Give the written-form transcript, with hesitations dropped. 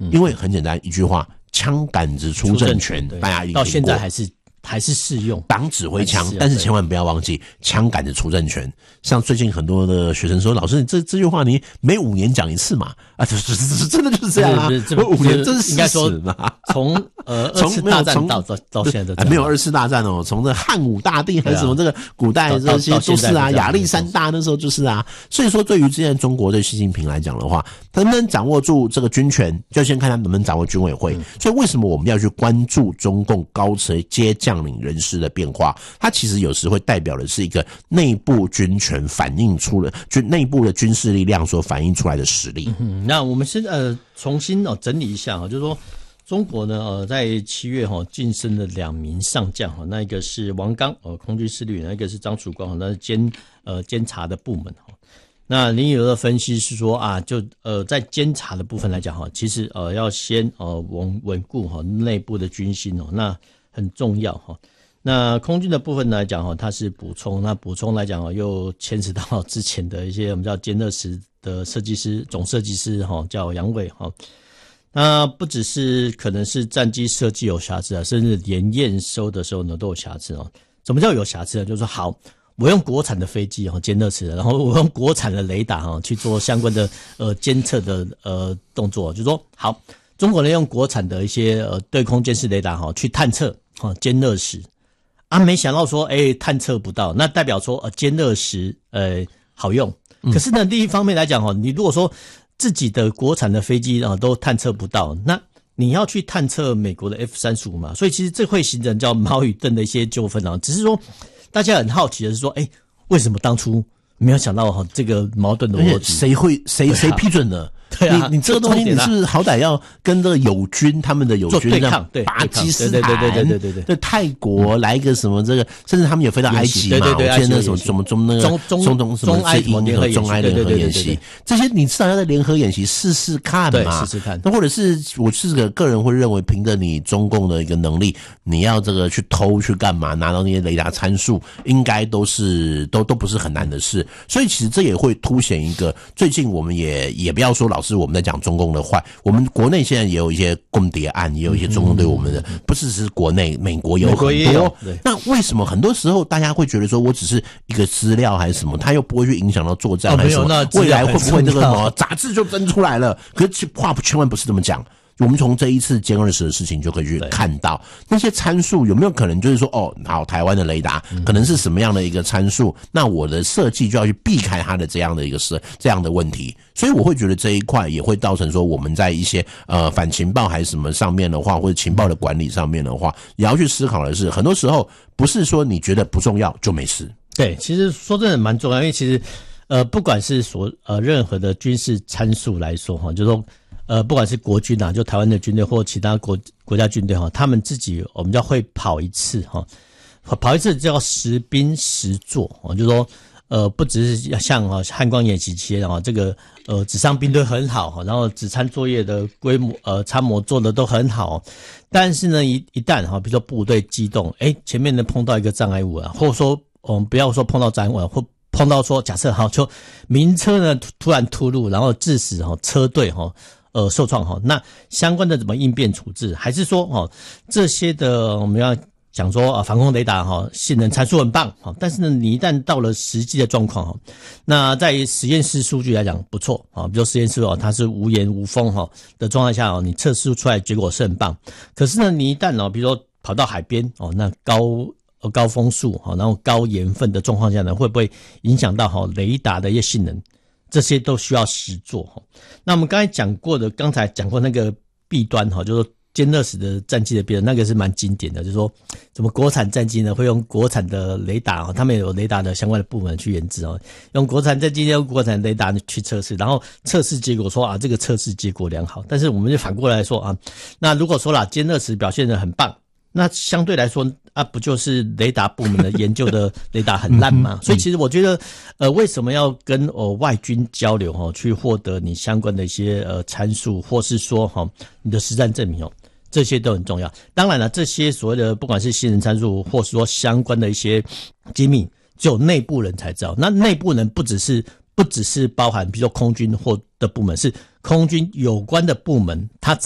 因为很简单一句话，枪杆子出政权，大家一定听过， 到现在还是适用党指挥枪，但是千万不要忘记枪杆子出政权。像最近很多的学生说，老师你这句话你每5年讲一次嘛？啊，真的就是这样啊！5年这是事实嘛？ 从二次大战到现在的没有二次大战哦，从这汉武大帝还是什么这个古代这些都是啊，亚历山大那时候就是啊。所以说，对于之前中国对习近平来讲的话，他能不能掌握住这个军权，就先看他能不能掌握军委会。所以为什么我们要去关注中共高阶将领人士的变化？它其实有时会代表的是一个内部军权反映出了内部的军事力量所反映出来的实力。 那我们先重新整理一下就是说中国呢在7月晋升了2名上将那一个是王刚空军司令，那一个是张曙光，那是监察的部门那林有的分析是说就在监察的部分来讲其实要先稳固内部的军心那很重要那空军的部分来讲它是补充，那补充来讲又牵扯到之前的一些我们叫歼20的设计师总设计师叫杨伟那不只是可能是战机设计有瑕疵甚至连验收的时候呢都有瑕疵什么叫有瑕疵呢？就是说好，我用国产的飞机歼20的，然后我用国产的雷达去做相关的监测的动作，就是说好，中国人用国产的一些对空监视雷达去探测歼20没想到说探测不到，那代表说歼20好用。可是呢另一方面来讲你如果说自己的国产的飞机都探测不到，那你要去探测美国的 F-35嘛，所以其实这会形成叫矛与盾的一些纠纷只是说大家很好奇的是说为什么当初没有想到这个矛盾的逻辑， 谁批准的？ 对啊， 你这个东西你是不是好歹要跟这个友军他们的友军这样巴基斯坦对泰国来一个什么这个，甚至他们有飞到埃及嘛？我记得那什么中东什么中埃联合演习，这些你至少要在联合演习试试看嘛， 试试看。 那或者是我是个人会认为，凭着你中共的一个能力，你要这个去偷去干嘛，拿到那些雷达参数，应该都不是很难的事。所以其实这也会凸显一个，最近我们也不要说老师我们在讲中共的坏，我们国内现在也有一些共谍案，也有一些中共对我们的，不只是国内，美国有很多。那为什么很多时候大家会觉得说我只是一个资料还是什么，它又不会去影响到作战还是什么？未来会不会这个什么杂志就登出来了？可是话千万不是这么讲。我们从这一次歼20的事情就可以去看到那些参数有没有可能就是说好，台湾的雷达可能是什么样的一个参数，那我的设计就要去避开它的这样的一个这样的问题。所以我会觉得这一块也会造成说我们在一些反情报还是什么上面的话，或者情报的管理上面的话，也要去思考的是，很多时候不是说你觉得不重要就没事。 对，其实说真的蛮重要，因为其实不管是任何的军事参数来说就是说不管是国军就台湾的军队或其他国家军队他们自己我们叫会跑一次跑一次叫实兵实作就是说不只是像汉光演习期间这个纸上兵队很好然后指参作业的规模参谋做的都很好，但是呢一旦比如说部队机动前面能碰到一个障碍物或者说我们不要说碰到障碍物或碰到说假设就民车呢突然突入然后致使车队受创那相关的怎么应变处置，还是说这些的我们要讲说防空雷达性能参数很棒但是呢你一旦到了实际的状况那在实验室数据来讲不错比如实验室它是无烟无风的状态下你测试出来结果是很棒，可是呢你一旦比如说跑到海边那高风速然后高盐分的状况下呢，会不会影响到雷达的一些性能，这些都需要实作那我们刚才讲过那个弊端就是说歼20的战机的弊端，那个是蛮经典的，就是说怎么国产战机呢会用国产的雷达他们有雷达的相关的部门去研制用国产战机用国产雷达去测试，然后测试结果说这个测试结果良好，但是我们就反过来说那如果说歼20表现得很棒，那相对来说不就是雷达部门的研究的雷达很烂吗？所以其实我觉得为什么要跟外军交流去获得你相关的一些参数，或是说你的实战证明这些都很重要。当然了，这些所谓的不管是性能参数，或是说相关的一些机密，只有内部人才知道。那内部人不只是包含比如说空军或的部门，是空军有关的部门他